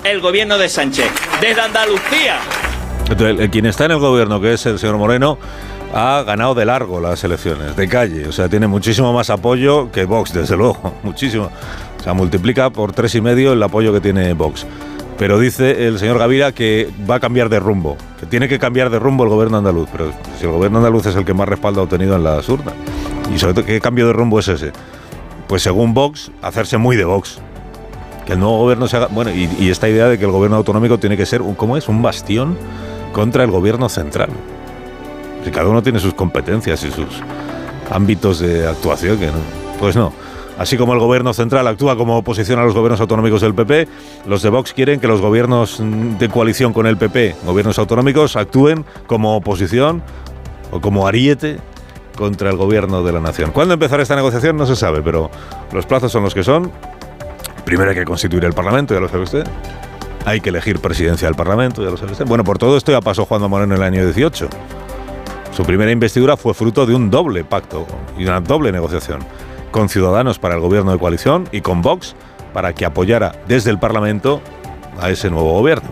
el gobierno de Sánchez. Desde Andalucía. Entonces, quien está en el gobierno, que es el señor Moreno, ha ganado de largo las elecciones, de calle. O sea, tiene muchísimo más apoyo que Vox, desde luego, muchísimo. O sea, multiplica por 3,5 el apoyo que tiene Vox. Pero dice el señor Gavira que va a cambiar de rumbo, que tiene que cambiar de rumbo el gobierno andaluz. Pero si el gobierno andaluz es el que más respaldo ha obtenido en las urnas. Y sobre todo, ¿qué cambio de rumbo es ese? Pues según Vox, hacerse muy de Vox. Que el nuevo gobierno se haga... Bueno, y esta idea de que el gobierno autonómico tiene que ser, ¿cómo es? Un bastión contra el gobierno central. Si cada uno tiene sus competencias y sus ámbitos de actuación, que no, pues no. Así como el gobierno central actúa como oposición a los gobiernos autonómicos del PP, los de Vox quieren que los gobiernos de coalición con el PP, gobiernos autonómicos, actúen como oposición o como ariete contra el gobierno de la nación. ¿Cuándo empezará esta negociación? No se sabe, pero los plazos son los que son. Primero hay que constituir el Parlamento, ya lo sabe usted. Hay que elegir presidencia del Parlamento, ya lo sabe usted. Bueno, por todo esto ya pasó Juanma Moreno en el año 18. Su primera investidura fue fruto de un doble pacto y una doble negociación con Ciudadanos para el gobierno de coalición y con Vox para que apoyara desde el Parlamento a ese nuevo gobierno.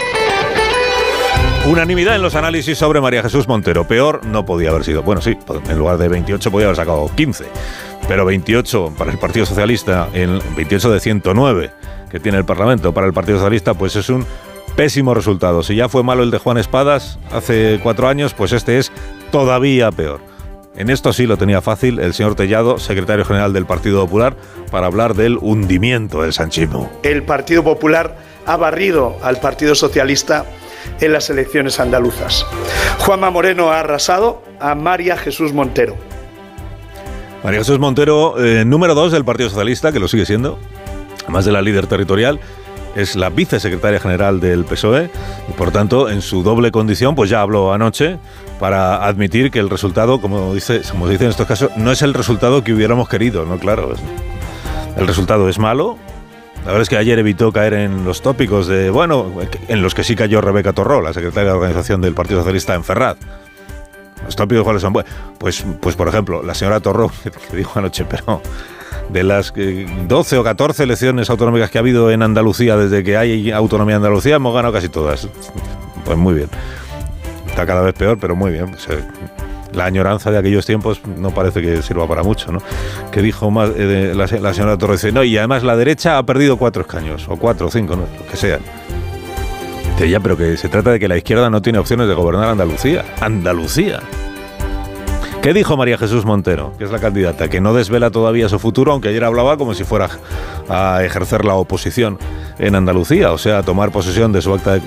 Unanimidad en los análisis sobre María Jesús Montero. Peor no podía haber sido. Bueno, sí, en lugar de 28 podía haber sacado 15. Pero 28 para el Partido Socialista, en 28 de 109 que tiene el Parlamento para el Partido Socialista, pues es un pésimo resultado. Si ya fue malo el de Juan Espadas hace 4 años, pues este es todavía peor. En esto sí lo tenía fácil el señor Tellado, secretario general del Partido Popular, para hablar del hundimiento del sanchismo. El Partido Popular ha barrido al Partido Socialista en las elecciones andaluzas. Juanma Moreno ha arrasado a María Jesús Montero. María Jesús Montero, número 2 del Partido Socialista, que lo sigue siendo, además de la líder territorial, es la vicesecretaria general del PSOE y, por tanto, en su doble condición, pues ya habló anoche para admitir que el resultado, como dice en estos casos, no es el resultado que hubiéramos querido, ¿no? Claro, el resultado es malo. La verdad es que ayer evitó caer en los tópicos de, bueno, en los que sí cayó Rebeca Torró, la secretaria de organización del Partido Socialista en Ferraz. ¿Los tópicos cuáles son? Pues por ejemplo, la señora Torró, que dijo anoche, pero de las 12 o 14 elecciones autonómicas que ha habido en Andalucía desde que hay autonomía en Andalucía, hemos ganado casi todas. Pues muy bien. Está cada vez peor, pero muy bien. Pues, la añoranza de aquellos tiempos no parece que sirva para mucho, ¿no? Que dijo más la señora Torres, dice, no, y además la derecha ha perdido 4 escaños, o 4 o 5, ¿no? Lo que sean. Dice, ya, pero que se trata de que la izquierda no tiene opciones de gobernar Andalucía. ¡Andalucía! ¿Qué dijo María Jesús Montero, que es la candidata, que no desvela todavía su futuro, aunque ayer hablaba como si fuera a ejercer la oposición en Andalucía, o sea, a tomar posesión de su acta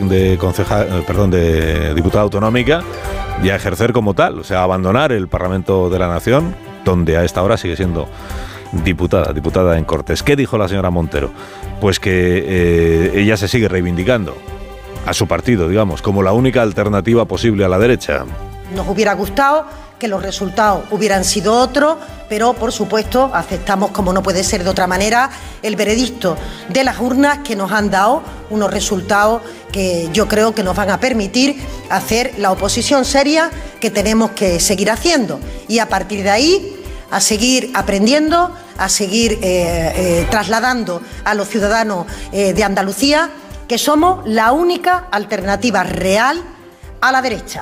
de diputada autonómica y a ejercer como tal, o sea, a abandonar el Parlamento de la Nación, donde a esta hora sigue siendo diputada en Cortes? ¿Qué dijo la señora Montero? Pues que ella se sigue reivindicando a su partido, digamos, como la única alternativa posible a la derecha. Nos hubiera gustado que los resultados hubieran sido otros, pero por supuesto aceptamos, como no puede ser de otra manera, el veredicto de las urnas, que nos han dado unos resultados que yo creo que nos van a permitir hacer la oposición seria que tenemos que seguir haciendo, y a partir de ahí a seguir aprendiendo, a seguir trasladando a los ciudadanos de Andalucía que somos la única alternativa real a la derecha.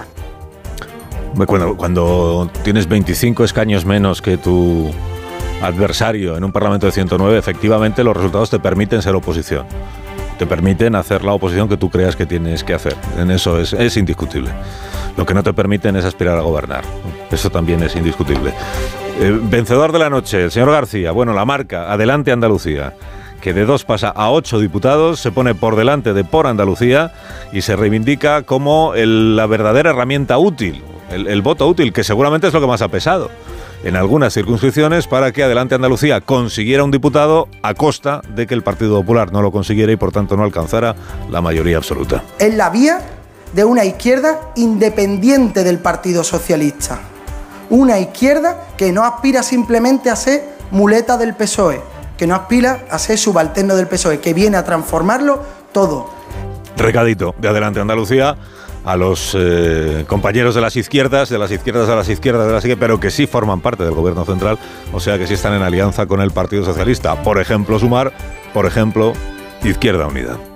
Cuando tienes 25 escaños menos que tu adversario en un Parlamento de 109, efectivamente los resultados te permiten ser oposición. Te permiten hacer la oposición que tú creas que tienes que hacer. En eso es indiscutible. Lo que no te permiten es aspirar a gobernar. Eso también es indiscutible. Vencedor de la noche, el señor García. Bueno, la marca, Adelante Andalucía, que de 2 pasa a 8 diputados, se pone por delante de Por Andalucía y se reivindica como la verdadera herramienta útil. El voto útil, que seguramente es lo que más ha pesado en algunas circunscripciones para que Adelante Andalucía consiguiera un diputado a costa de que el Partido Popular no lo consiguiera y por tanto no alcanzara la mayoría absoluta. Es la vía de una izquierda independiente del Partido Socialista. Una izquierda que no aspira simplemente a ser muleta del PSOE, que no aspira a ser subalterno del PSOE, que viene a transformarlo todo. Recadito de Adelante Andalucía a los compañeros de las izquierdas, pero que sí forman parte del gobierno central, o sea que sí están en alianza con el Partido Socialista. Por ejemplo, Sumar, por ejemplo, Izquierda Unida.